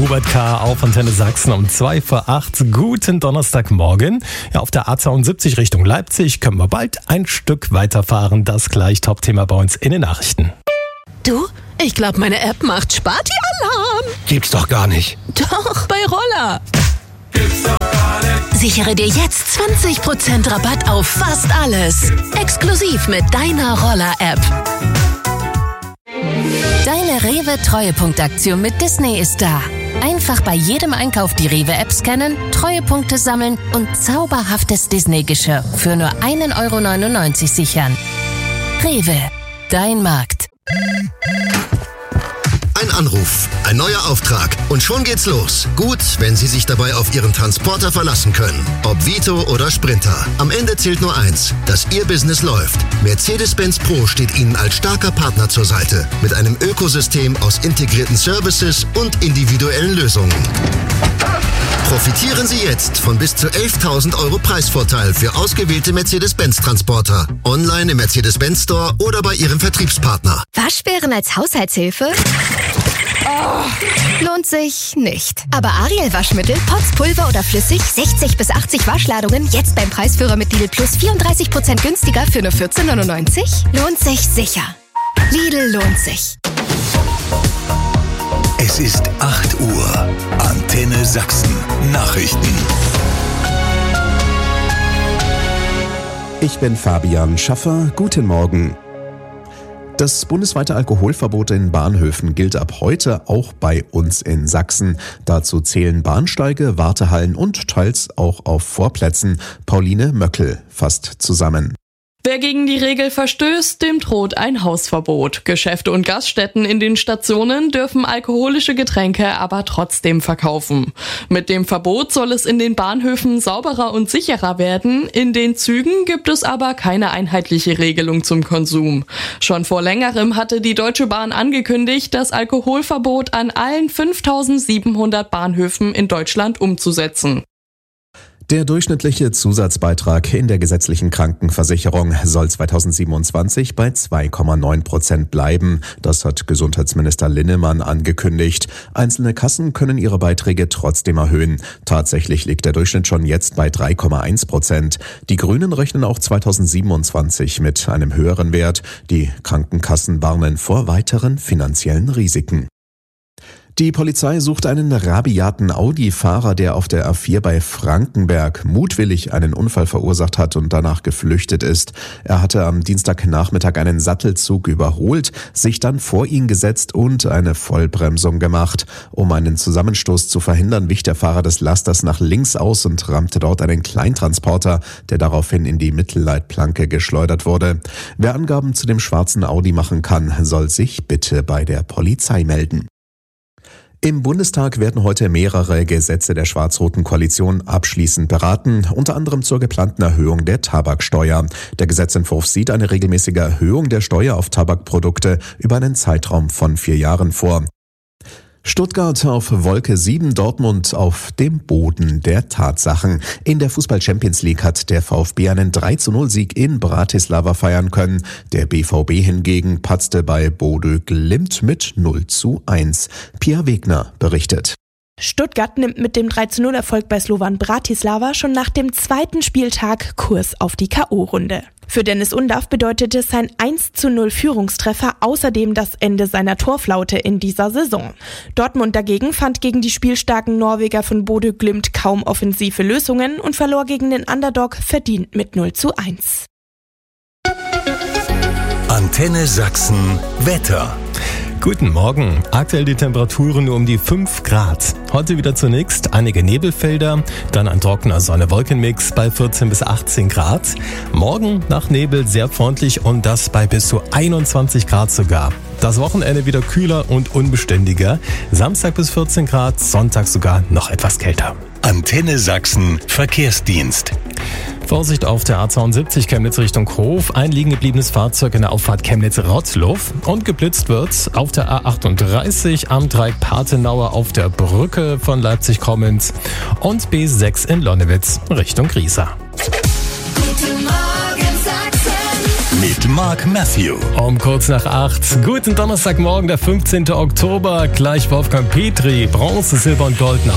Robert K. auf Antenne Sachsen um 7:02. Guten Donnerstagmorgen. Ja, auf der A72 Richtung Leipzig können wir bald ein Stück weiterfahren. Das gleich Top-Thema bei uns in den Nachrichten. Du, ich glaube, meine App macht Sparti-Alarm. Gibt's doch gar nicht. Doch, bei Roller. Gibt's doch gar nicht. Sichere dir jetzt 20% Rabatt auf fast alles. Exklusiv mit deiner Roller-App. Deine Rewe-Treuepunktaktion mit Disney ist da. Einfach bei jedem Einkauf die Rewe-App scannen, Treuepunkte sammeln und zauberhaftes Disney-Geschirr für nur 1,99 € sichern. Rewe, dein Markt. Ein Anruf, ein neuer Auftrag und schon geht's los. Gut, wenn Sie sich dabei auf Ihren Transporter verlassen können. Ob Vito oder Sprinter. Am Ende zählt nur eins, dass Ihr Business läuft. Mercedes-Benz Pro steht Ihnen als starker Partner zur Seite. Mit einem Ökosystem aus integrierten Services und individuellen Lösungen. Profitieren Sie jetzt von bis zu 11.000 € Preisvorteil für ausgewählte Mercedes-Benz-Transporter. Online im Mercedes-Benz Store oder bei Ihrem Vertriebspartner. Waschbären als Haushaltshilfe? Lohnt sich nicht. Aber Ariel Waschmittel, Pots, Pulver oder flüssig, 60 bis 80 Waschladungen, jetzt beim Preisführer mit Lidl Plus 34% günstiger für nur 14,99 €? Lohnt sich sicher. Lidl lohnt sich. Es ist 8 Uhr. Antenne Sachsen. Nachrichten. Ich bin Fabian Schaffer. Guten Morgen. Das bundesweite Alkoholverbot in Bahnhöfen gilt ab heute auch bei uns in Sachsen. Dazu zählen Bahnsteige, Wartehallen und teils auch auf Vorplätzen. Pauline Möckel fasst zusammen. Wer gegen die Regel verstößt, dem droht ein Hausverbot. Geschäfte und Gaststätten in den Stationen dürfen alkoholische Getränke aber trotzdem verkaufen. Mit dem Verbot soll es in den Bahnhöfen sauberer und sicherer werden. In den Zügen gibt es aber keine einheitliche Regelung zum Konsum. Schon vor längerem hatte die Deutsche Bahn angekündigt, das Alkoholverbot an allen 5.700 Bahnhöfen in Deutschland umzusetzen. Der durchschnittliche Zusatzbeitrag in der gesetzlichen Krankenversicherung soll 2027 bei 2,9% bleiben. Das hat Gesundheitsminister Linnemann angekündigt. Einzelne Kassen können ihre Beiträge trotzdem erhöhen. Tatsächlich liegt der Durchschnitt schon jetzt bei 3,1%. Die Grünen rechnen auch 2027 mit einem höheren Wert. Die Krankenkassen warnen vor weiteren finanziellen Risiken. Die Polizei sucht einen rabiaten Audi-Fahrer, der auf der A4 bei Frankenberg mutwillig einen Unfall verursacht hat und danach geflüchtet ist. Er hatte am Dienstagnachmittag einen Sattelzug überholt, sich dann vor ihn gesetzt und eine Vollbremsung gemacht. Um einen Zusammenstoß zu verhindern, wich der Fahrer des Lasters nach links aus und rammte dort einen Kleintransporter, der daraufhin in die Mittelleitplanke geschleudert wurde. Wer Angaben zu dem schwarzen Audi machen kann, soll sich bitte bei der Polizei melden. Im Bundestag werden heute mehrere Gesetze der schwarz-roten Koalition abschließend beraten, unter anderem zur geplanten Erhöhung der Tabaksteuer. Der Gesetzentwurf sieht eine regelmäßige Erhöhung der Steuer auf Tabakprodukte über einen Zeitraum von 4 Jahren vor. Stuttgart auf Wolke 7, Dortmund auf dem Boden der Tatsachen. In der Fußball-Champions League hat der VfB einen 3:0-Sieg in Bratislava feiern können. Der BVB hingegen patzte bei Bodø Glimt mit 0:1. Pia Wegner berichtet. Stuttgart nimmt mit dem 3:0-Erfolg bei Slovan Bratislava schon nach dem 2. Spieltag Kurs auf die K.O.-Runde. Für Dennis Undav bedeutete sein 1:0 Führungstreffer außerdem das Ende seiner Torflaute in dieser Saison. Dortmund dagegen fand gegen die spielstarken Norweger von Bodø Glimt kaum offensive Lösungen und verlor gegen den Underdog verdient mit 0:1. Antenne Sachsen Wetter. Guten Morgen. Aktuell die Temperaturen nur um die 5 Grad. Heute wieder zunächst einige Nebelfelder, dann ein trockener Sonne-Wolken-Mix bei 14 bis 18 Grad. Morgen nach Nebel sehr freundlich und das bei bis zu 21 Grad sogar. Das Wochenende wieder kühler und unbeständiger. Samstag bis 14 Grad, Sonntag sogar noch etwas kälter. Antenne Sachsen Verkehrsdienst. Vorsicht auf der A72 Chemnitz Richtung Hof. Ein liegen gebliebenes Fahrzeug in der Auffahrt Chemnitz-Rottluff. Und geblitzt wird auf der A38 am Dreieck Pathenauer auf der Brücke von Leipzig kommend. Und B6 in Lonnewitz Richtung Riesa. Guten Morgen Sachsen. mit Mark Matthew. Um kurz nach 8. Guten Donnerstagmorgen, der 15. Oktober. Gleich Wolfgang Petri, Bronze, Silber und Gold nach